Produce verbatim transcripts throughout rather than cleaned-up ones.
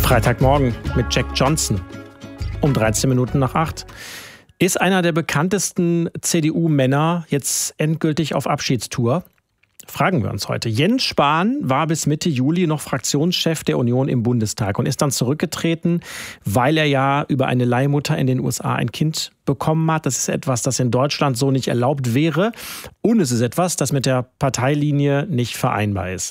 Freitagmorgen mit Jack Johnson um dreizehn Minuten nach acht. Ist einer der bekanntesten C D U-Männer jetzt endgültig auf Abschiedstour? Fragen wir uns heute. Jens Spahn war bis Mitte Juli noch Fraktionschef der Union im Bundestag und ist dann zurückgetreten, weil er ja über eine Leihmutter in den U S A ein Kind bekommen hat. Das ist etwas, das in Deutschland so nicht erlaubt wäre. Und es ist etwas, das mit der Parteilinie nicht vereinbar ist.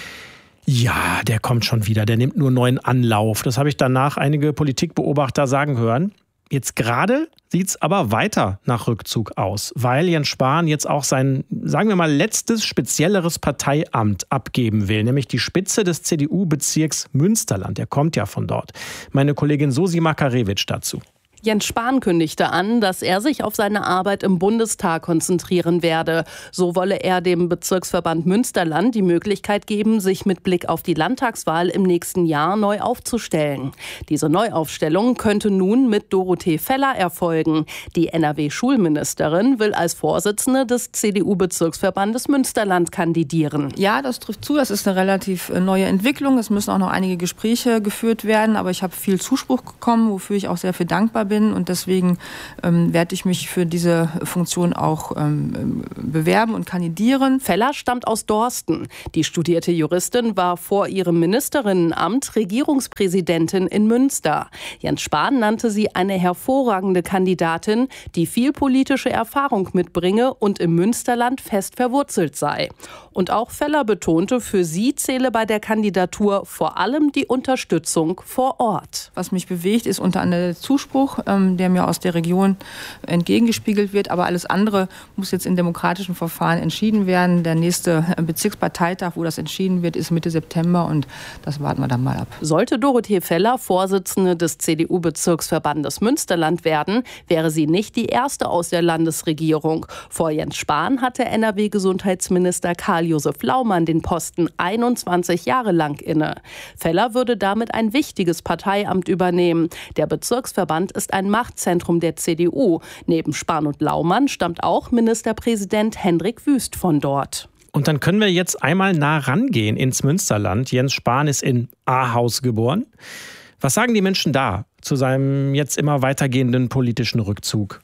Ja, der kommt schon wieder, der nimmt nur neuen Anlauf. Das habe ich danach einige Politikbeobachter sagen hören. Jetzt gerade sieht es aber weiter nach Rückzug aus, weil Jens Spahn jetzt auch sein, sagen wir mal, letztes spezielleres Parteiamt abgeben will, nämlich die Spitze des C D U-Bezirks Münsterland. Der kommt ja von dort. Meine Kollegin Susi Makarewitsch dazu. Jens Spahn kündigte an, dass er sich auf seine Arbeit im Bundestag konzentrieren werde. So wolle er dem Bezirksverband Münsterland die Möglichkeit geben, sich mit Blick auf die Landtagswahl im nächsten Jahr neu aufzustellen. Diese Neuaufstellung könnte nun mit Dorothee Feller erfolgen. Die N R W-Schulministerin will als Vorsitzende des C D U-Bezirksverbandes Münsterland kandidieren. Ja, das trifft zu. Das ist eine relativ neue Entwicklung. Es müssen auch noch einige Gespräche geführt werden. Aber ich habe viel Zuspruch bekommen, wofür ich auch sehr viel dankbar bin. Und deswegen ähm, werde ich mich für diese Funktion auch ähm, bewerben und kandidieren. Feller stammt aus Dorsten. Die studierte Juristin war vor ihrem Ministerinnenamt Regierungspräsidentin in Münster. Jens Spahn nannte sie eine hervorragende Kandidatin, die viel politische Erfahrung mitbringe und im Münsterland fest verwurzelt sei. Und auch Feller betonte, für sie zähle bei der Kandidatur vor allem die Unterstützung vor Ort. Was mich bewegt, ist unter anderem der Zuspruch, der mir aus der Region entgegengespiegelt wird. Aber alles andere muss jetzt in demokratischen Verfahren entschieden werden. Der nächste Bezirksparteitag, wo das entschieden wird, ist Mitte September und das warten wir dann mal ab. Sollte Dorothee Feller Vorsitzende des C D U-Bezirksverbandes Münsterland werden, wäre sie nicht die erste aus der Landesregierung. Vor Jens Spahn hatte N R W-Gesundheitsminister Karl-Josef Laumann den Posten einundzwanzig Jahre lang inne. Feller würde damit ein wichtiges Parteiamt übernehmen. Der Bezirksverband ist ein Machtzentrum der C D U. Neben Spahn und Laumann stammt auch Ministerpräsident Hendrik Wüst von dort. Und dann können wir jetzt einmal nah rangehen ins Münsterland. Jens Spahn ist in Ahaus geboren. Was sagen die Menschen da zu seinem jetzt immer weitergehenden politischen Rückzug?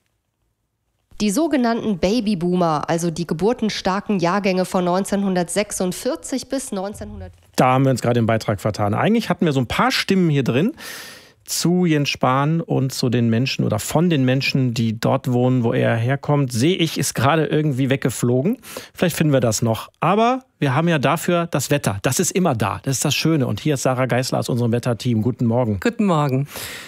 Die sogenannten Babyboomer, also die geburtenstarken Jahrgänge von neunzehnhundertsechsundvierzig bis neunzehnhundert. Da haben wir uns gerade im Beitrag vertan. Eigentlich hatten wir so ein paar Stimmen hier drin zu Jens Spahn und zu den Menschen oder von den Menschen, die dort wohnen, wo er herkommt. Sehe ich, ist gerade irgendwie weggeflogen. Vielleicht finden wir das noch. Aber wir haben ja dafür das Wetter. Das ist immer da. Das ist das Schöne. Und hier ist Sarah Geisler aus unserem Wetterteam. Guten Morgen. Guten Morgen.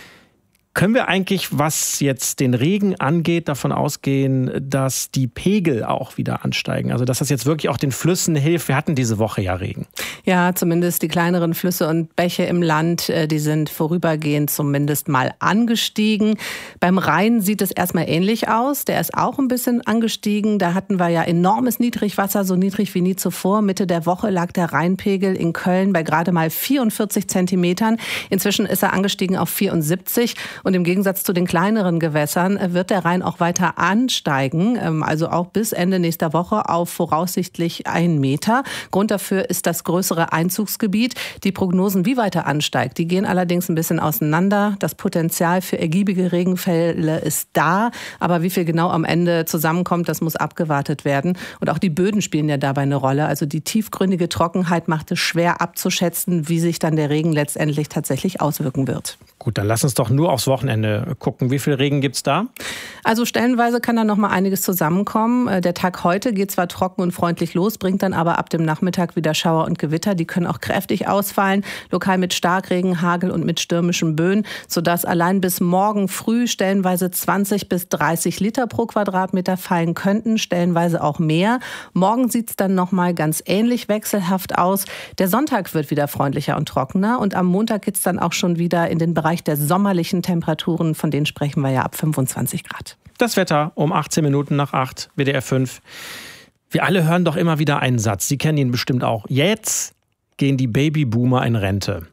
Können wir eigentlich, was jetzt den Regen angeht, davon ausgehen, dass die Pegel auch wieder ansteigen? Also dass das jetzt wirklich auch den Flüssen hilft? Wir hatten diese Woche ja Regen. Ja, zumindest die kleineren Flüsse und Bäche im Land, die sind vorübergehend zumindest mal angestiegen. Beim Rhein sieht es erstmal ähnlich aus. Der ist auch ein bisschen angestiegen. Da hatten wir ja enormes Niedrigwasser, so niedrig wie nie zuvor. Mitte der Woche lag der Rheinpegel in Köln bei gerade mal vierundvierzig Zentimetern. Inzwischen ist er angestiegen auf vierundsiebzig. Und im Gegensatz zu den kleineren Gewässern wird der Rhein auch weiter ansteigen, also auch bis Ende nächster Woche auf voraussichtlich einen Meter. Grund dafür ist das größere Einzugsgebiet. Die Prognosen, wie weiter ansteigt, die gehen allerdings ein bisschen auseinander. Das Potenzial für ergiebige Regenfälle ist da, aber wie viel genau am Ende zusammenkommt, das muss abgewartet werden. Und auch die Böden spielen ja dabei eine Rolle. Also die tiefgründige Trockenheit macht es schwer abzuschätzen, wie sich dann der Regen letztendlich tatsächlich auswirken wird. Gut, dann lass uns doch nur aufs Wochenende gucken. Wie viel Regen gibt's da? Also stellenweise kann da noch mal einiges zusammenkommen. Der Tag heute geht zwar trocken und freundlich los, bringt dann aber ab dem Nachmittag wieder Schauer und Gewitter. Die können auch kräftig ausfallen, lokal mit Starkregen, Hagel und mit stürmischen Böen, sodass allein bis morgen früh stellenweise zwanzig bis dreißig Liter pro Quadratmeter fallen könnten, stellenweise auch mehr. Morgen sieht's dann noch mal ganz ähnlich wechselhaft aus. Der Sonntag wird wieder freundlicher und trockener und am Montag geht's dann auch schon wieder in den Bereich der sommerlichen Temperaturen, von denen sprechen wir ja ab fünfundzwanzig Grad. Das Wetter um achtzehn Minuten nach acht, W D R fünf. Wir alle hören doch immer wieder einen Satz, Sie kennen ihn bestimmt auch. Jetzt gehen die Babyboomer in Rente.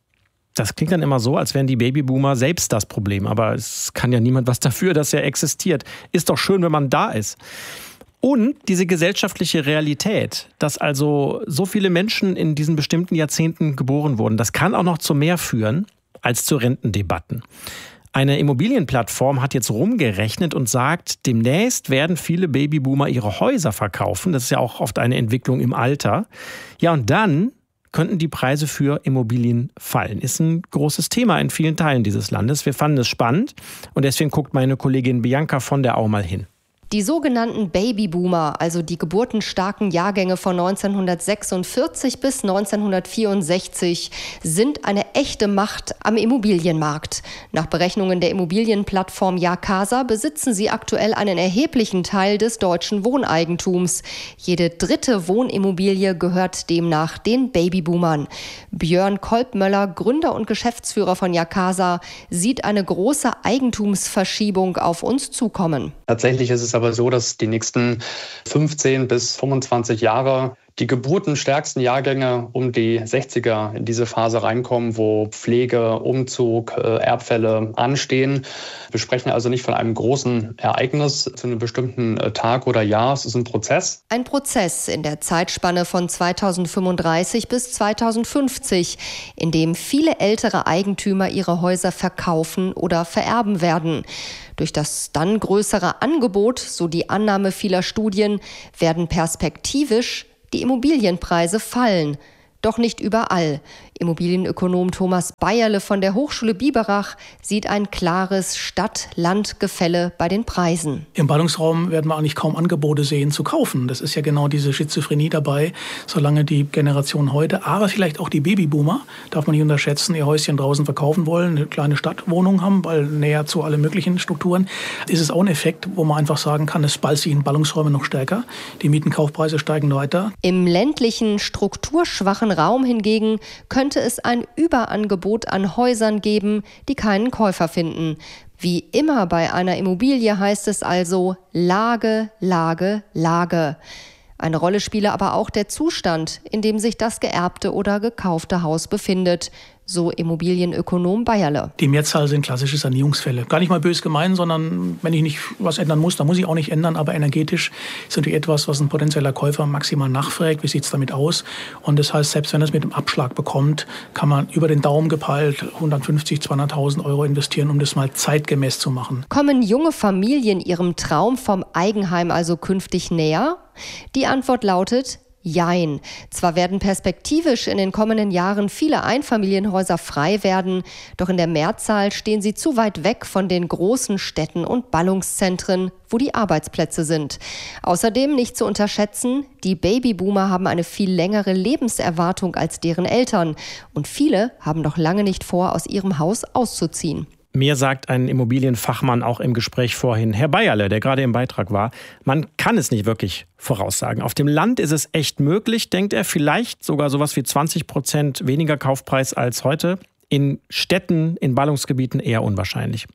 Das klingt dann immer so, als wären die Babyboomer selbst das Problem. Aber es kann ja niemand was dafür, dass er existiert. Ist doch schön, wenn man da ist. Und diese gesellschaftliche Realität, dass also so viele Menschen in diesen bestimmten Jahrzehnten geboren wurden, das kann auch noch zu mehr führen als zu Rentendebatten. Eine Immobilienplattform hat jetzt rumgerechnet und sagt, demnächst werden viele Babyboomer ihre Häuser verkaufen. Das ist ja auch oft eine Entwicklung im Alter. Ja, und dann könnten die Preise für Immobilien fallen. Ist ein großes Thema in vielen Teilen dieses Landes. Wir fanden es spannend und deswegen guckt meine Kollegin Bianca von der Au mal hin. Die sogenannten Babyboomer, also die geburtenstarken Jahrgänge von neunzehnhundertsechsundvierzig bis neunzehnhundertvierundsechzig, sind eine echte Macht am Immobilienmarkt. Nach Berechnungen der Immobilienplattform Jacasa besitzen sie aktuell einen erheblichen Teil des deutschen Wohneigentums. Jede dritte Wohnimmobilie gehört demnach den Babyboomern. Björn Kolbmöller, Gründer und Geschäftsführer von Jacasa, sieht eine große Eigentumsverschiebung auf uns zukommen. Tatsächlich ist es aber so, dass die nächsten fünfzehn bis fünfundzwanzig Jahre die geburtenstärksten Jahrgänge um die sechziger in diese Phase reinkommen, wo Pflege, Umzug, Erbfälle anstehen. Wir sprechen also nicht von einem großen Ereignis zu einem bestimmten Tag oder Jahr. Es ist ein Prozess. Ein Prozess in der Zeitspanne von zweitausendfünfunddreißig bis zweitausendfünfzig, in dem viele ältere Eigentümer ihre Häuser verkaufen oder vererben werden. Durch das dann größere Angebot, so die Annahme vieler Studien, werden perspektivisch die Immobilienpreise fallen. Doch nicht überall. Immobilienökonom Thomas Beierle von der Hochschule Biberach sieht ein klares Stadt-Land-Gefälle bei den Preisen. Im Ballungsraum werden wir eigentlich kaum Angebote sehen zu kaufen. Das ist ja genau diese Schizophrenie dabei, solange die Generation heute, aber vielleicht auch die Babyboomer, darf man nicht unterschätzen, ihr Häuschen draußen verkaufen wollen, eine kleine Stadtwohnung haben, weil näher zu allen möglichen Strukturen, ist es auch ein Effekt, wo man einfach sagen kann, es ballt sich in Ballungsräume noch stärker. Die Mietenkaufpreise steigen weiter. Im ländlichen, strukturschwachen Raum hingegen können könnte es ein Überangebot an Häusern geben, die keinen Käufer finden. Wie immer bei einer Immobilie heißt es also Lage, Lage, Lage. Eine Rolle spiele aber auch der Zustand, in dem sich das geerbte oder gekaufte Haus befindet, so Immobilienökonom Beierle. Die Mehrzahl sind klassische Sanierungsfälle. Gar nicht mal bös gemeint, sondern wenn ich nicht was ändern muss, dann muss ich auch nicht ändern. Aber energetisch ist natürlich etwas, was ein potenzieller Käufer maximal nachfragt. Wie sieht es damit aus? Und das heißt, selbst wenn er es mit dem Abschlag bekommt, kann man über den Daumen gepeilt hundertfünfzig, zweihunderttausend Euro investieren, um das mal zeitgemäß zu machen. Kommen junge Familien ihrem Traum vom Eigenheim also künftig näher? Die Antwort lautet Jein. Zwar werden perspektivisch in den kommenden Jahren viele Einfamilienhäuser frei werden, doch in der Mehrzahl stehen sie zu weit weg von den großen Städten und Ballungszentren, wo die Arbeitsplätze sind. Außerdem nicht zu unterschätzen, die Babyboomer haben eine viel längere Lebenserwartung als deren Eltern und viele haben noch lange nicht vor, aus ihrem Haus auszuziehen. Mir sagt ein Immobilienfachmann auch im Gespräch vorhin, Herr Beierle, der gerade im Beitrag war, man kann es nicht wirklich voraussagen. Auf dem Land ist es echt möglich, denkt er, vielleicht sogar sowas wie zwanzig Prozent weniger Kaufpreis als heute. In Städten, in Ballungsgebieten eher unwahrscheinlich.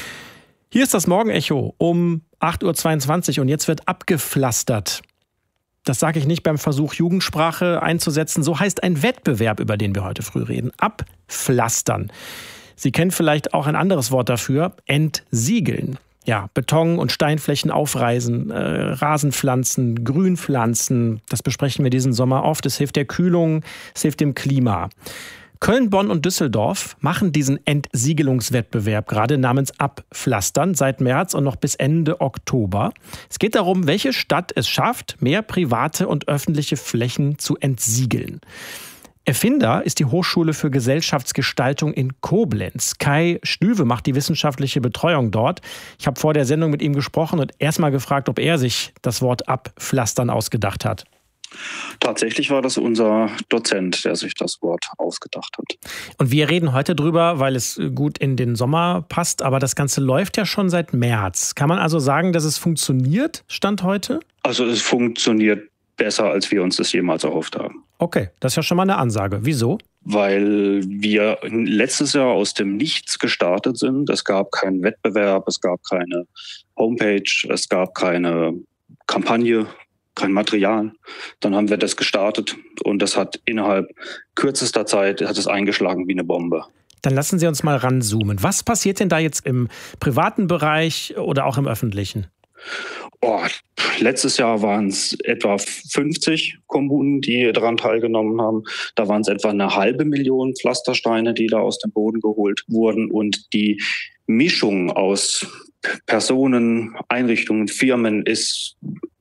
Hier ist das Morgenecho um acht Uhr zweiundzwanzig und jetzt wird abgepflastert. Das sage ich nicht beim Versuch, Jugendsprache einzusetzen. So heißt ein Wettbewerb, über den wir heute früh reden. Abpflastern. Sie kennen vielleicht auch ein anderes Wort dafür, entsiegeln. Ja, Beton- und Steinflächen aufreißen, äh, Rasenpflanzen, Grünpflanzen. Das besprechen wir diesen Sommer oft. Es hilft der Kühlung, es hilft dem Klima. Köln, Bonn und Düsseldorf machen diesen Entsiegelungswettbewerb gerade namens Abpflastern seit März und noch bis Ende Oktober. Es geht darum, welche Stadt es schafft, mehr private und öffentliche Flächen zu entsiegeln. Erfinder ist die Hochschule für Gesellschaftsgestaltung in Koblenz. Kai Stüwe macht die wissenschaftliche Betreuung dort. Ich habe vor der Sendung mit ihm gesprochen und erst mal gefragt, ob er sich das Wort Abpflastern ausgedacht hat. Tatsächlich war das unser Dozent, der sich das Wort ausgedacht hat. Und wir reden heute drüber, weil es gut in den Sommer passt, aber das Ganze läuft ja schon seit März. Kann man also sagen, dass es funktioniert, Stand heute? Also es funktioniert besser, als wir uns das jemals erhofft haben. Okay, das ist ja schon mal eine Ansage. Wieso? Weil wir letztes Jahr aus dem Nichts gestartet sind. Es gab keinen Wettbewerb, es gab keine Homepage, es gab keine Kampagne, kein Material. Dann haben wir das gestartet und das hat innerhalb kürzester Zeit hat es eingeschlagen wie eine Bombe. Dann lassen Sie uns mal ranzoomen. Was passiert denn da jetzt im privaten Bereich oder auch im öffentlichen? Oh, letztes Jahr waren es etwa fünfzig Kommunen, die daran teilgenommen haben. Da waren es etwa eine halbe Million Pflastersteine, die da aus dem Boden geholt wurden. Und die Mischung aus Personen, Einrichtungen, Firmen ist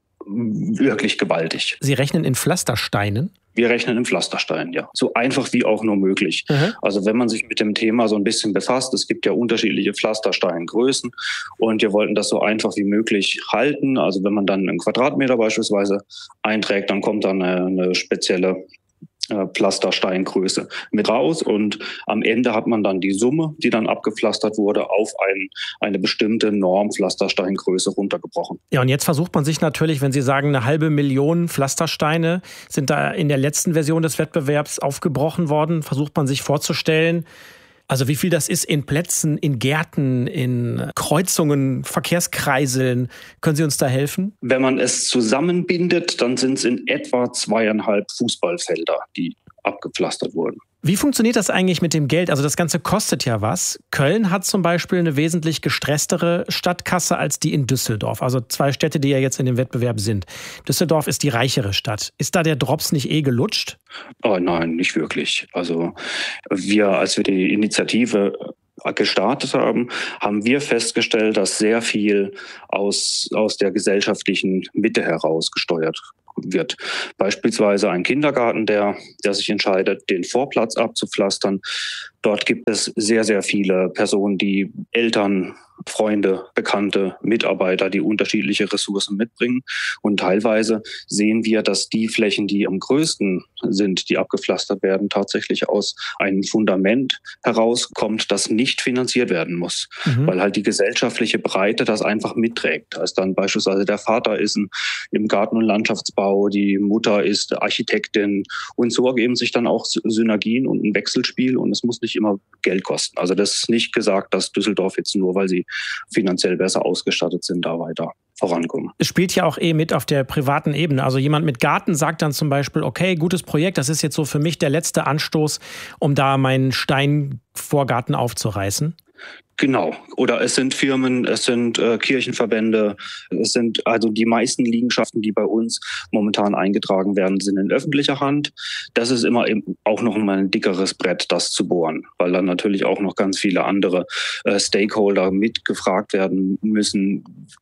wirklich gewaltig. Sie rechnen in Pflastersteinen? Wir rechnen in Pflastersteinen, ja. So einfach wie auch nur möglich. Mhm. Also wenn man sich mit dem Thema so ein bisschen befasst, es gibt ja unterschiedliche Pflastersteingrößen und wir wollten das so einfach wie möglich halten. Also wenn man dann einen Quadratmeter beispielsweise einträgt, dann kommt dann eine, eine spezielle äh, Pflastersteingröße mit raus und am Ende hat man dann die Summe, die dann abgepflastert wurde, auf ein, eine bestimmte Norm Pflastersteingröße runtergebrochen. Ja, und jetzt versucht man sich natürlich, wenn Sie sagen, eine halbe Million Pflastersteine sind da in der letzten Version des Wettbewerbs aufgebrochen worden, versucht man sich vorzustellen, also wie viel das ist in Plätzen, in Gärten, in Kreuzungen, Verkehrskreiseln. Können Sie uns da helfen? Wenn man es zusammenbindet, dann sind es in etwa zweieinhalb Fußballfelder, die abgepflastert wurden. Wie funktioniert das eigentlich mit dem Geld? Also das Ganze kostet ja was. Köln hat zum Beispiel eine wesentlich gestresstere Stadtkasse als die in Düsseldorf. Also zwei Städte, die ja jetzt in dem Wettbewerb sind. Düsseldorf ist die reichere Stadt. Ist da der Drops nicht eh gelutscht? Oh nein, nicht wirklich. Also wir, als wir die Initiative gestartet haben, haben wir festgestellt, dass sehr viel aus, aus der gesellschaftlichen Mitte heraus gesteuert wird. Beispielsweise ein Kindergarten, der, der sich entscheidet, den Vorplatz abzupflastern. Dort gibt es sehr, sehr viele Personen, die Eltern, Freunde, Bekannte, Mitarbeiter, die unterschiedliche Ressourcen mitbringen. Und teilweise sehen wir, dass die Flächen, die am größten sind, die abgepflastert werden, tatsächlich aus einem Fundament herauskommt, das nicht finanziert werden muss. Mhm. Weil halt die gesellschaftliche Breite das einfach mitträgt. Da ist dann beispielsweise der Vater ist ein, im Garten- und Landschaftsbau, die Mutter ist Architektin. Und so ergeben sich dann auch Synergien und ein Wechselspiel. Und es muss nicht immer Geld kosten. Also das ist nicht gesagt, dass Düsseldorf jetzt nur, weil sie finanziell besser ausgestattet sind, da weiter vorankommen. Es spielt ja auch eh mit auf der privaten Ebene. Also jemand mit Garten sagt dann zum Beispiel, okay, gutes Projekt, das ist jetzt so für mich der letzte Anstoß, um da meinen Steinvorgarten aufzureißen. Genau. Oder es sind Firmen, es sind äh, Kirchenverbände, es sind also die meisten Liegenschaften, die bei uns momentan eingetragen werden, sind in öffentlicher Hand. Das ist immer eben auch noch mal ein dickeres Brett, das zu bohren, weil dann natürlich auch noch ganz viele andere äh, Stakeholder mitgefragt werden müssen,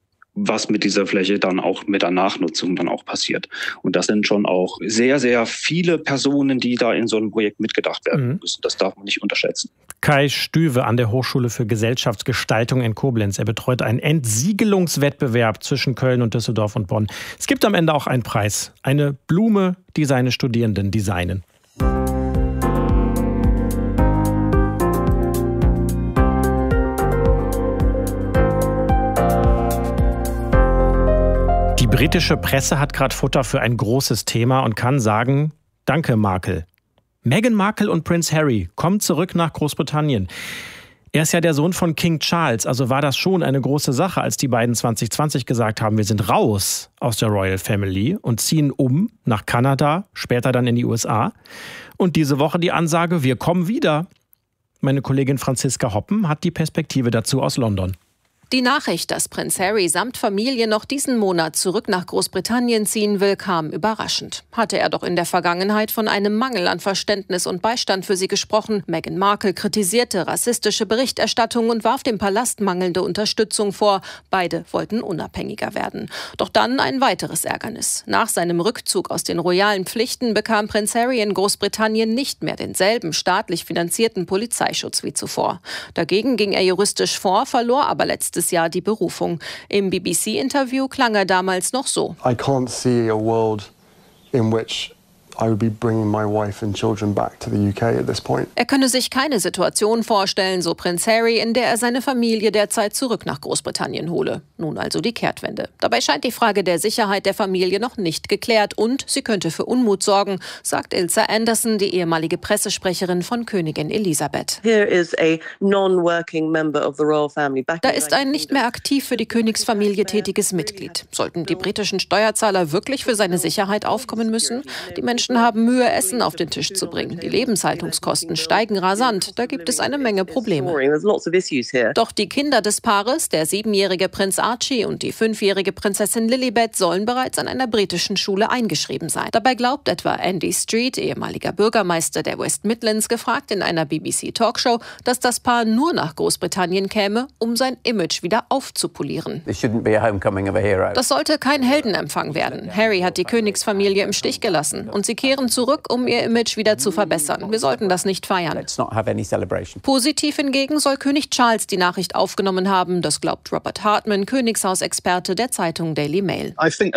was mit dieser Fläche dann auch mit der Nachnutzung dann auch passiert. Und das sind schon auch sehr, sehr viele Personen, die da in so einem Projekt mitgedacht werden mhm. müssen. Das darf man nicht unterschätzen. Kai Stüwe an der Hochschule für Gesellschaftsgestaltung in Koblenz. Er betreut einen Entsiegelungswettbewerb zwischen Köln und Düsseldorf und Bonn. Es gibt am Ende auch einen Preis. Eine Blume, die seine Studierenden designen. Die britische Presse hat gerade Futter für ein großes Thema und kann sagen, danke Markle. Meghan Markle und Prince Harry kommen zurück nach Großbritannien. Er ist ja der Sohn von King Charles, also war das schon eine große Sache, als die beiden zwanzig zwanzig gesagt haben, wir sind raus aus der Royal Family und ziehen um nach Kanada, später dann in die U S A. Und diese Woche die Ansage, wir kommen wieder. Meine Kollegin Franziska Hoppen hat die Perspektive dazu aus London. Die Nachricht, dass Prinz Harry samt Familie noch diesen Monat zurück nach Großbritannien ziehen will, kam überraschend. Hatte er doch in der Vergangenheit von einem Mangel an Verständnis und Beistand für sie gesprochen. Meghan Markle kritisierte rassistische Berichterstattung und warf dem Palast mangelnde Unterstützung vor. Beide wollten unabhängiger werden. Doch dann ein weiteres Ärgernis. Nach seinem Rückzug aus den royalen Pflichten bekam Prinz Harry in Großbritannien nicht mehr denselben staatlich finanzierten Polizeischutz wie zuvor. Dagegen ging er juristisch vor, verlor aber letztes Jahr die Berufung. Im B B C-Interview klang er damals noch so. I can't see a world in which I would be bringing my wife and children back to the U K at this point. Er könne sich keine Situation vorstellen, so Prinz Harry, in der er seine Familie derzeit zurück nach Großbritannien hole. Nun also die Kehrtwende. Dabei scheint die Frage der Sicherheit der Familie noch nicht geklärt und sie könnte für Unmut sorgen, sagt Ilse Anderson, die ehemalige Pressesprecherin von Königin Elisabeth. Here is a non-working member of the royal family back. Da ist ein nicht mehr aktiv für die Königsfamilie tätiges Mitglied. Sollten die britischen Steuerzahler wirklich für seine Sicherheit aufkommen müssen? Die Menschen haben Mühe, Essen auf den Tisch zu bringen. Die Lebenshaltungskosten steigen rasant. Da gibt es eine Menge Probleme. Doch die Kinder des Paares, der siebenjährige Prinz Archie und die fünfjährige Prinzessin Lilibet sollen bereits an einer britischen Schule eingeschrieben sein. Dabei glaubt etwa Andy Street, ehemaliger Bürgermeister der West Midlands, gefragt in einer B B C-Talkshow, dass das Paar nur nach Großbritannien käme, um sein Image wieder aufzupolieren. Das sollte kein Heldenempfang werden. Harry hat die Königsfamilie im Stich gelassen und sie kehren zurück, um ihr Image wieder zu verbessern. Wir sollten das nicht feiern. Positiv hingegen soll König Charles die Nachricht aufgenommen haben. Das glaubt Robert Hartman, Königshausexperte der Zeitung Daily Mail.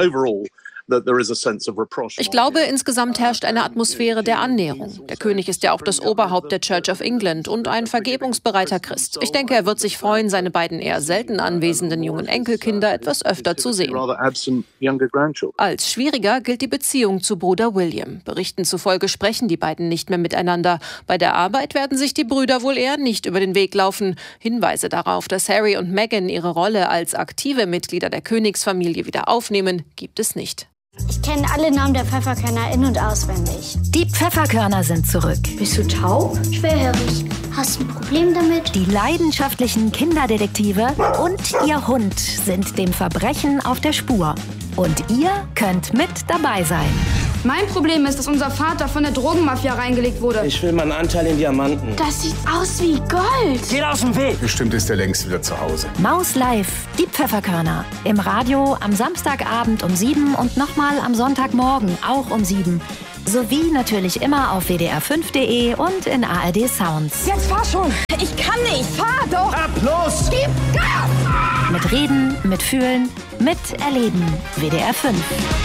Ich glaube, insgesamt herrscht eine Atmosphäre der Annäherung. Der König ist ja auch das Oberhaupt der Church of England und ein vergebungsbereiter Christ. Ich denke, er wird sich freuen, seine beiden eher selten anwesenden jungen Enkelkinder etwas öfter zu sehen. Als schwieriger gilt die Beziehung zu Bruder William. Berichten zufolge sprechen die beiden nicht mehr miteinander. Bei der Arbeit werden sich die Brüder wohl eher nicht über den Weg laufen. Hinweise darauf, dass Harry und Meghan ihre Rolle als aktive Mitglieder der Königsfamilie wieder aufnehmen, gibt es nicht. Ich kenne alle Namen der Pfefferkörner in- und auswendig. Die Pfefferkörner sind zurück. Bist du taub? Schwerhörig. Hast du ein Problem damit? Die leidenschaftlichen Kinderdetektive und ihr Hund sind dem Verbrechen auf der Spur. Und ihr könnt mit dabei sein. Mein Problem ist, dass unser Vater von der Drogenmafia reingelegt wurde. Ich will meinen Anteil in Diamanten. Das sieht aus wie Gold. Geht aus dem Weg. Bestimmt ist er längst wieder zu Hause. Maus Live, die Pfefferkörner. Im Radio am Samstagabend um sieben und nochmal am Sonntagmorgen auch um sieben. Sowie natürlich immer auf w d r fünf punkt d e und in A R D Sounds. Jetzt fahr schon. Ich kann nicht. Fahr doch. Ab los. Gib Gas. Mit Reden, mit Fühlen, mit Erleben. W D R fünf.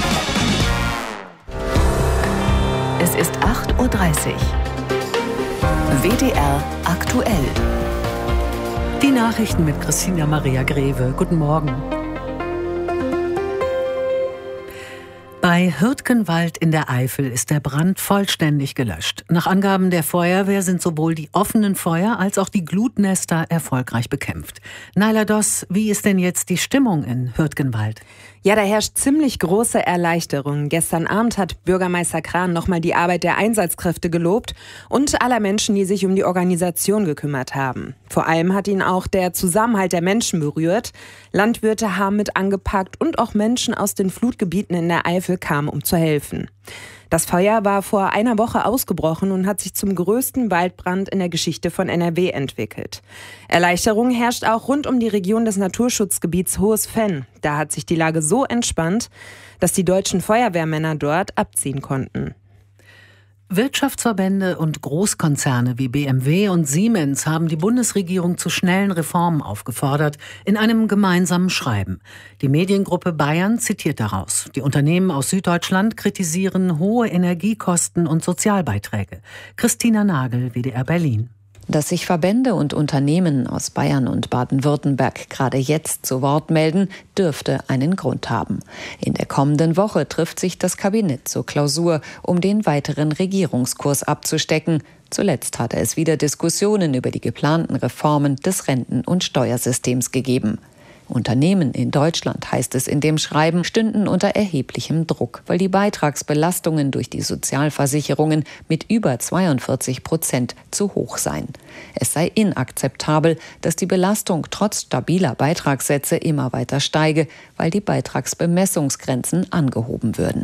Es ist acht Uhr dreißig. W D R aktuell. Die Nachrichten mit Christina Maria Greve. Guten Morgen. Bei Hürtgenwald in der Eifel ist der Brand vollständig gelöscht. Nach Angaben der Feuerwehr sind sowohl die offenen Feuer als auch die Glutnester erfolgreich bekämpft. Naila Doss, wie ist denn jetzt die Stimmung in Hürtgenwald? Ja, da herrscht ziemlich große Erleichterung. Gestern Abend hat Bürgermeister Krahn nochmal die Arbeit der Einsatzkräfte gelobt und aller Menschen, die sich um die Organisation gekümmert haben. Vor allem hat ihn auch der Zusammenhalt der Menschen berührt. Landwirte haben mit angepackt und auch Menschen aus den Flutgebieten in der Eifel kamen, um zu helfen. Das Feuer war vor einer Woche ausgebrochen und hat sich zum größten Waldbrand in der Geschichte von N R W entwickelt. Erleichterung herrscht auch rund um die Region des Naturschutzgebiets Hohes Venn. Da hat sich die Lage so entspannt, dass die deutschen Feuerwehrmänner dort abziehen konnten. Wirtschaftsverbände und Großkonzerne wie B M W und Siemens haben die Bundesregierung zu schnellen Reformen aufgefordert, in einem gemeinsamen Schreiben. Die Mediengruppe Bayern zitiert daraus. Die Unternehmen aus Süddeutschland kritisieren hohe Energiekosten und Sozialbeiträge. Christina Nagel, W D R Berlin. Dass sich Verbände und Unternehmen aus Bayern und Baden-Württemberg gerade jetzt zu Wort melden, dürfte einen Grund haben. In der kommenden Woche trifft sich das Kabinett zur Klausur, um den weiteren Regierungskurs abzustecken. Zuletzt hatte es wieder Diskussionen über die geplanten Reformen des Renten- und Steuersystems gegeben. Unternehmen in Deutschland, heißt es in dem Schreiben, stünden unter erheblichem Druck, weil die Beitragsbelastungen durch die Sozialversicherungen mit über zweiundvierzig Prozent zu hoch seien. Es sei inakzeptabel, dass die Belastung trotz stabiler Beitragssätze immer weiter steige, weil die Beitragsbemessungsgrenzen angehoben würden.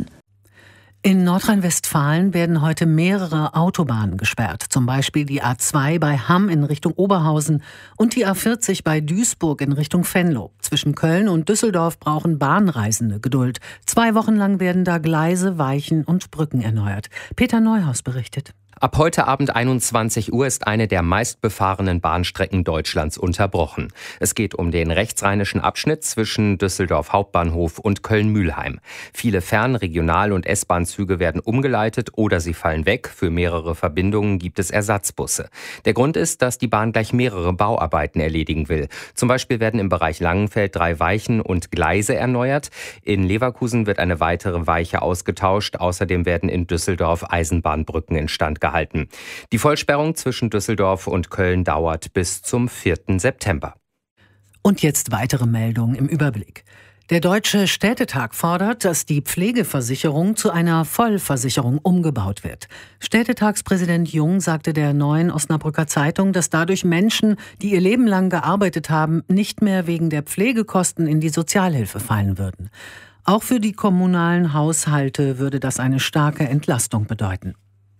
In Nordrhein-Westfalen werden heute mehrere Autobahnen gesperrt, zum Beispiel die A zwei bei Hamm in Richtung Oberhausen und die A vierzig bei Duisburg in Richtung Venlo. Zwischen Köln und Düsseldorf brauchen Bahnreisende Geduld. Zwei Wochen lang werden da Gleise, Weichen und Brücken erneuert. Peter Neuhaus berichtet. Ab heute Abend einundzwanzig Uhr ist eine der meistbefahrenen Bahnstrecken Deutschlands unterbrochen. Es geht um den rechtsrheinischen Abschnitt zwischen Düsseldorf Hauptbahnhof und Köln-Mühlheim. Viele Fern-, Regional- und S-Bahn-Züge werden umgeleitet oder sie fallen weg. Für mehrere Verbindungen gibt es Ersatzbusse. Der Grund ist, dass die Bahn gleich mehrere Bauarbeiten erledigen will. Zum Beispiel werden im Bereich Langenfeld drei Weichen und Gleise erneuert. In Leverkusen wird eine weitere Weiche ausgetauscht. Außerdem werden in Düsseldorf Eisenbahnbrücken instand gehalten. Die Vollsperrung zwischen Düsseldorf und Köln dauert bis zum vierten September. Und jetzt weitere Meldungen im Überblick. Der Deutsche Städtetag fordert, dass die Pflegeversicherung zu einer Vollversicherung umgebaut wird. Städtetagspräsident Jung sagte der Neuen Osnabrücker Zeitung, dass dadurch Menschen, die ihr Leben lang gearbeitet haben, nicht mehr wegen der Pflegekosten in die Sozialhilfe fallen würden. Auch für die kommunalen Haushalte würde das eine starke Entlastung bedeuten.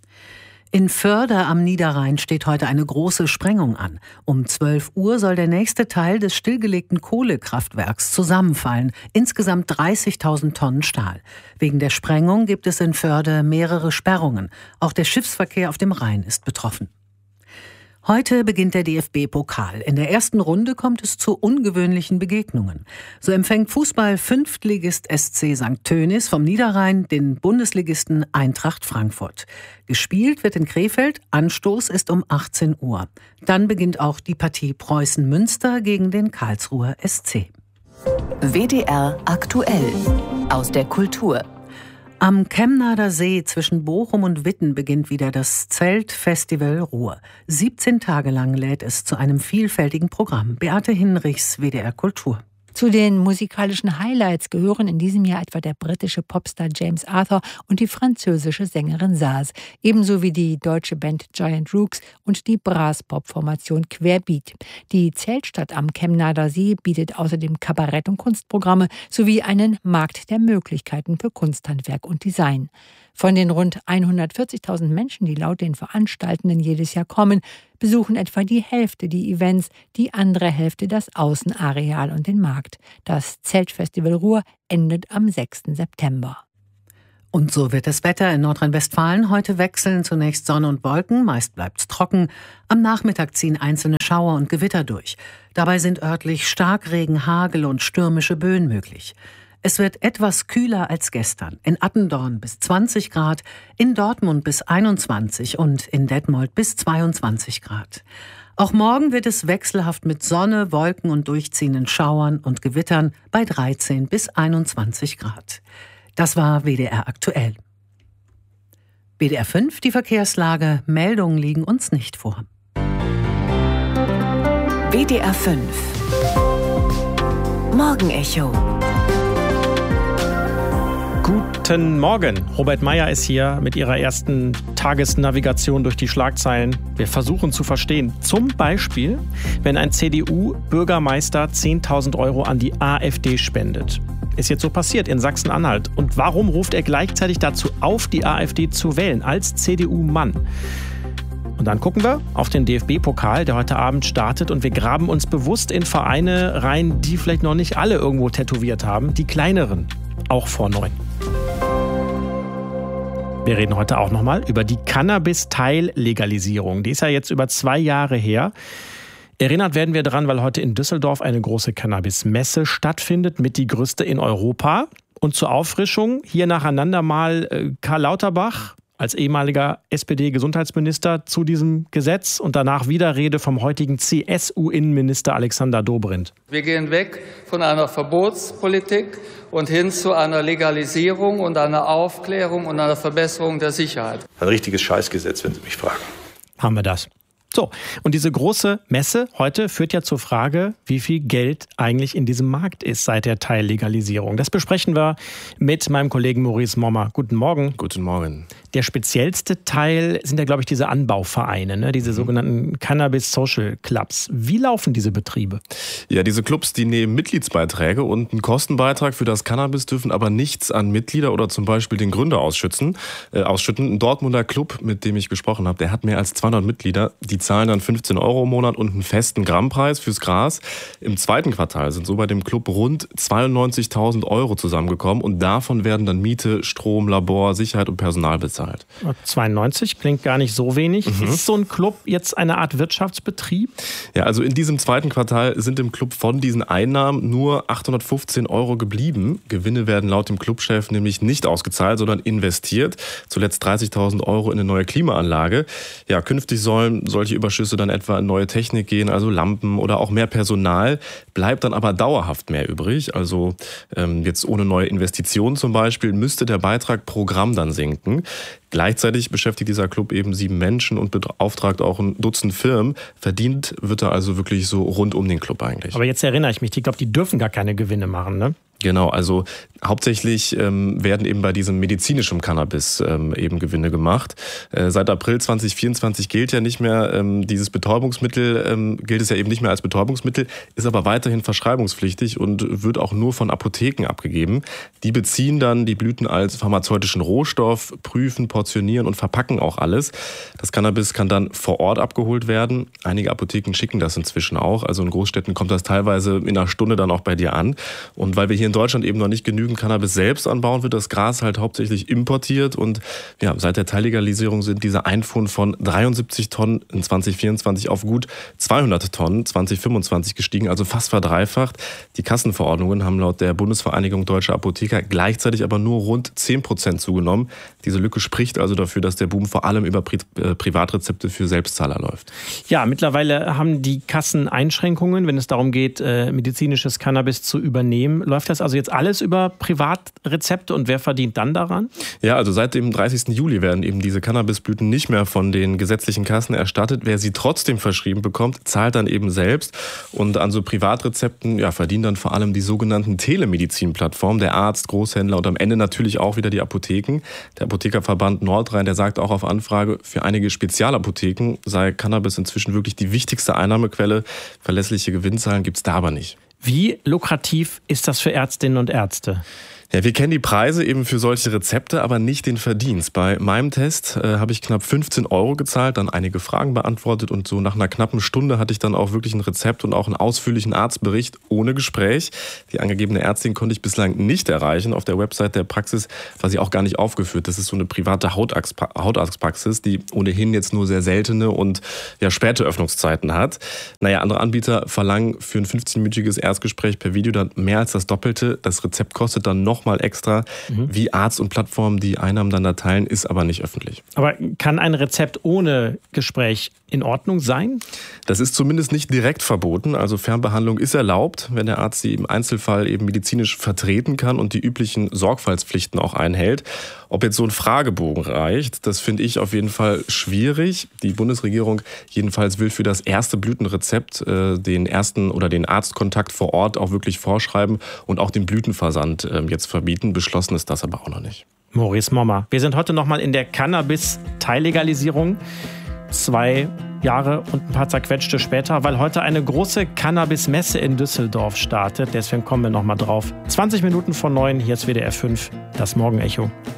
In Vörde am Niederrhein steht heute eine große Sprengung an. Um zwölf Uhr soll der nächste Teil des stillgelegten Kohlekraftwerks zusammenfallen. Insgesamt dreißigtausend Tonnen Stahl. Wegen der Sprengung gibt es in Vörde mehrere Sperrungen. Auch der Schiffsverkehr auf dem Rhein ist betroffen. Heute beginnt der D F B-Pokal. In der ersten Runde kommt es zu ungewöhnlichen Begegnungen. So empfängt Fußball-Fünftligist S C Sankt Tönis vom Niederrhein den Bundesligisten Eintracht Frankfurt. Gespielt wird in Krefeld, Anstoß ist um achtzehn Uhr. Dann beginnt auch die Partie Preußen-Münster gegen den Karlsruher S C. W D R aktuell aus der Kultur. Am Kemnader See zwischen Bochum und Witten beginnt wieder das Zeltfestival Ruhr. siebzehn Tage lang lädt es zu einem vielfältigen Programm. Beate Hinrichs, W D R Kultur. Zu den musikalischen Highlights gehören in diesem Jahr etwa der britische Popstar James Arthur und die französische Sängerin Saz, ebenso wie die deutsche Band Giant Rooks und die Brass-Pop-Formation Querbeat. Die Zeltstadt am Kemnader See bietet außerdem Kabarett- und Kunstprogramme sowie einen Markt der Möglichkeiten für Kunsthandwerk und Design. Von den rund hundertvierzigtausend Menschen, die laut den Veranstaltenden jedes Jahr kommen, besuchen etwa die Hälfte die Events, die andere Hälfte das Außenareal und den Markt. Das Zeltfestival Ruhr endet am sechsten September. Und so wird das Wetter in Nordrhein-Westfalen. Heute wechseln zunächst Sonne und Wolken, meist bleibt's trocken. Am Nachmittag ziehen einzelne Schauer und Gewitter durch. Dabei sind örtlich Starkregen, Hagel und stürmische Böen möglich. Es wird etwas kühler als gestern. In Attendorn bis zwanzig Grad, in Dortmund bis einundzwanzig und in Detmold bis zweiundzwanzig Grad. Auch morgen wird es wechselhaft mit Sonne, Wolken und durchziehenden Schauern und Gewittern bei dreizehn bis einundzwanzig Grad. Das war W D R aktuell. W D R fünf, die Verkehrslage. Meldungen liegen uns nicht vor. W D R fünf Morgenecho. Guten Morgen. Robert Meyer ist hier mit ihrer ersten Tagesnavigation durch die Schlagzeilen. Wir versuchen zu verstehen. Zum Beispiel, wenn ein C D U-Bürgermeister zehntausend Euro an die AfD spendet. Ist jetzt so passiert in Sachsen-Anhalt. Und warum ruft er gleichzeitig dazu auf, die AfD zu wählen als C D U-Mann? Und dann gucken wir auf den D F B-Pokal, der heute Abend startet. Und wir graben uns bewusst in Vereine rein, die vielleicht noch nicht alle irgendwo tätowiert haben. Die kleineren, auch vor neun. Wir reden heute auch nochmal über die Cannabis-Teillegalisierung. Die ist ja jetzt über zwei Jahre her. Erinnert werden wir daran, weil heute in Düsseldorf eine große Cannabis-Messe stattfindet, mit die größte in Europa. Und zur Auffrischung hier nacheinander mal Karl Lauterbach als ehemaliger S P D-Gesundheitsminister zu diesem Gesetz und danach Widerrede vom heutigen C S U-Innenminister Alexander Dobrindt. Wir gehen weg von einer Verbotspolitik und hin zu einer Legalisierung und einer Aufklärung und einer Verbesserung der Sicherheit. Ein richtiges Scheißgesetz, wenn Sie mich fragen. Haben wir das. So, und diese große Messe heute führt ja zur Frage, wie viel Geld eigentlich in diesem Markt ist seit der Teillegalisierung. Das besprechen wir mit meinem Kollegen Maurice Mommer. Guten Morgen. Guten Morgen. Der speziellste Teil sind ja, glaube ich, diese Anbauvereine, ne? diese mhm. sogenannten Cannabis Social Clubs. Wie laufen diese Betriebe? Ja, diese Clubs, die nehmen Mitgliedsbeiträge und einen Kostenbeitrag für das Cannabis, dürfen aber nichts an Mitglieder oder zum Beispiel den Gründer ausschützen. Äh, ausschütten. Ein Dortmunder Club, mit dem ich gesprochen habe, der hat mehr als zweihundert Mitglieder. Die zahlen dann fünfzehn Euro im Monat und einen festen Grammpreis fürs Gras. Im zweiten Quartal sind so bei dem Club rund zweiundneunzigtausend Euro zusammengekommen und davon werden dann Miete, Strom, Labor, Sicherheit und Personal bezahlt. zweiundneunzig klingt gar nicht so wenig. Mhm. Ist so ein Club jetzt eine Art Wirtschaftsbetrieb? Ja, also in diesem zweiten Quartal sind im Club von diesen Einnahmen nur achthundertfünfzehn Euro geblieben. Gewinne werden laut dem Clubchef nämlich nicht ausgezahlt, sondern investiert. Zuletzt dreißigtausend Euro in eine neue Klimaanlage. Ja, künftig sollen solche Überschüsse dann etwa in neue Technik gehen, also Lampen oder auch mehr Personal. Bleibt dann aber dauerhaft mehr übrig. Also ähm, jetzt ohne neue Investitionen zum Beispiel müsste der Beitrag pro Gramm dann sinken. Gleichzeitig beschäftigt dieser Club eben sieben Menschen und beauftragt auch ein Dutzend Firmen. Verdient wird er also wirklich so rund um den Club eigentlich. Aber jetzt erinnere ich mich, ich glaube, die dürfen gar keine Gewinne machen, ne? Genau, also hauptsächlich ähm, werden eben bei diesem medizinischen Cannabis ähm, eben Gewinne gemacht. Äh, seit April zwanzig vierundzwanzig gilt ja nicht mehr ähm, dieses Betäubungsmittel, ähm, gilt es ja eben nicht mehr als Betäubungsmittel, ist aber weiterhin verschreibungspflichtig und wird auch nur von Apotheken abgegeben. Die beziehen dann die Blüten als pharmazeutischen Rohstoff, prüfen, portionieren und verpacken auch alles. Das Cannabis kann dann vor Ort abgeholt werden. Einige Apotheken schicken das inzwischen auch. Also in Großstädten kommt das teilweise in einer Stunde dann auch bei dir an. Und weil wir hier in Deutschland eben noch nicht genügend Cannabis selbst anbauen, wird das Gras halt hauptsächlich importiert. Und ja, seit der Teillegalisierung sind diese Einfuhren von dreiundsiebzig Tonnen in zwanzig vierundzwanzig auf gut zweihundert Tonnen zwanzig fünfundzwanzig gestiegen, also fast verdreifacht. Die Kassenverordnungen haben laut der Bundesvereinigung Deutscher Apotheker gleichzeitig aber nur rund zehn Prozent zugenommen. Diese Lücke spricht also dafür, dass der Boom vor allem über Pri- äh, Privatrezepte für Selbstzahler läuft. Ja, mittlerweile haben die Kassen Einschränkungen, wenn es darum geht, äh, medizinisches Cannabis zu übernehmen. Läuft das also jetzt alles über Privatrezepte und wer verdient dann daran? Ja, also seit dem dreißigsten Juli werden eben diese Cannabisblüten nicht mehr von den gesetzlichen Kassen erstattet. Wer sie trotzdem verschrieben bekommt, zahlt dann eben selbst. Und an so Privatrezepten ja, verdienen dann vor allem die sogenannten Telemedizin-Plattformen, der Arzt, Großhändler und am Ende natürlich auch wieder die Apotheken. Der Apothekerverband Nordrhein, der sagt auch auf Anfrage, für einige Spezialapotheken sei Cannabis inzwischen wirklich die wichtigste Einnahmequelle. Verlässliche Gewinnzahlen gibt es da aber nicht. Wie lukrativ ist das für Ärztinnen und Ärzte? Ja, wir kennen die Preise eben für solche Rezepte, aber nicht den Verdienst. Bei meinem Test äh, habe ich knapp fünfzehn Euro gezahlt, dann einige Fragen beantwortet und so nach einer knappen Stunde hatte ich dann auch wirklich ein Rezept und auch einen ausführlichen Arztbericht ohne Gespräch. Die angegebene Ärztin konnte ich bislang nicht erreichen. Auf der Website der Praxis war sie auch gar nicht aufgeführt. Das ist so eine private Hautarztpraxis, die ohnehin jetzt nur sehr seltene und ja, späte Öffnungszeiten hat. Naja, andere Anbieter verlangen für ein fünfzehnminütiges Erstgespräch per Video dann mehr als das Doppelte. Das Rezept kostet dann noch mal extra. Mhm. Wie Arzt und Plattformen die Einnahmen dann da teilen, ist aber nicht öffentlich. Aber kann ein Rezept ohne Gespräch in Ordnung sein? Das ist zumindest nicht direkt verboten. Also Fernbehandlung ist erlaubt, wenn der Arzt sie im Einzelfall eben medizinisch vertreten kann und die üblichen Sorgfaltspflichten auch einhält. Ob jetzt so ein Fragebogen reicht, das finde ich auf jeden Fall schwierig. Die Bundesregierung jedenfalls will für das erste Blütenrezept äh, den ersten oder den Arztkontakt vor Ort auch wirklich vorschreiben und auch den Blütenversand äh, jetzt verbieten. Beschlossen ist das aber auch noch nicht. Maurice Mommer. Wir sind heute nochmal in der Cannabis-Teillegalisierung. Zwei Jahre und ein paar zerquetschte später, weil heute eine große Cannabis-Messe in Düsseldorf startet. Deswegen kommen wir nochmal drauf. zwanzig Minuten vor neun, hier ist W D R fünf, das Morgenecho.